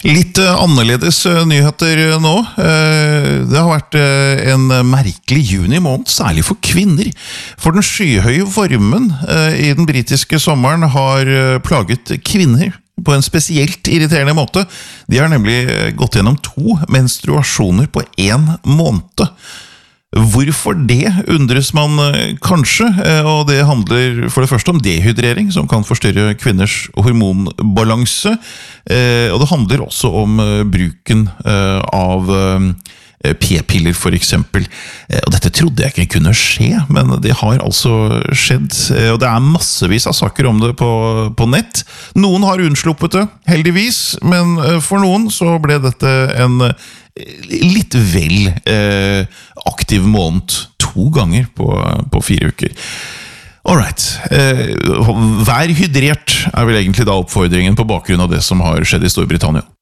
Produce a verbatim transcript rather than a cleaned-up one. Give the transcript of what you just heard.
Litt annerledes nyheter nå. Det har vært en merkelig juni måned, særlig for kvinner. For den skyhøye varmen i den britiske sommeren har plaget kvinner på en spesielt irriterende måte. De har nemlig gått gjennom to menstruasjoner på en måned. Hvorfor det, undres man kanskje, og det handler for det første om dehydrering, som kan forstyrre kvinners hormonbalanse, og det handler også om bruken av p-piller for eksempel. Og dette trodde jeg ikke kunne skje, men det har altså skjedd, og det er massevis av saker om det på, på nett. Noen har unnsluppet det, heldigvis, men for noen så ble dette en litt vel eh, aktiv måned, to ganger på, på fire uker. Alright, eh, vær hydrert er vel egentlig da oppfordringen på bakgrunn av det som har skjedd i Storbritannia.